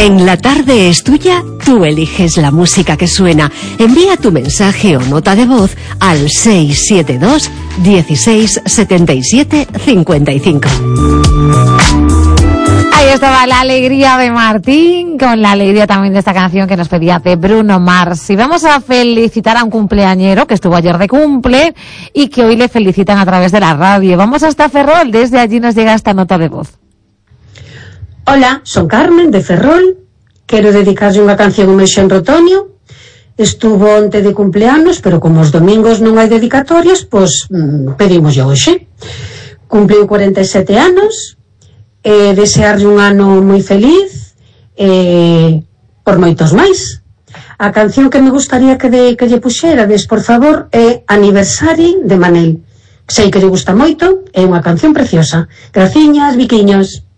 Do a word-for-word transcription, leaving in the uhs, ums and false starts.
En La Tarde es Tuya, tú eliges la música que suena. Envía tu mensaje o nota de voz al seis siete dos, dieciséis, setenta y siete, cincuenta y cinco. Ahí estaba la alegría de Martín, con la alegría también de esta canción que nos pedía de Bruno Mars. Y vamos a felicitar a un cumpleañero que estuvo ayer de cumple y que hoy le felicitan a través de la radio. Vamos hasta Ferrol, desde allí nos llega esta nota de voz. Hola, son Carmen de Ferrol. Quero dedicarlle unha canción ao meu xenro Tonio. Estuvo onte de cumpleanos, pero como os domingos non hai dedicatorias, pois mmm, pedimos hoxe. Cumpliu cuarenta e sete anos, e desearlle un ano moi feliz, e por moitos máis. A canción que me gustaría que, de, que lle puxerades, por favor, é Aniversari de Manel. Sei que lle gusta moito, é unha canción preciosa. Graciñas, biquiños.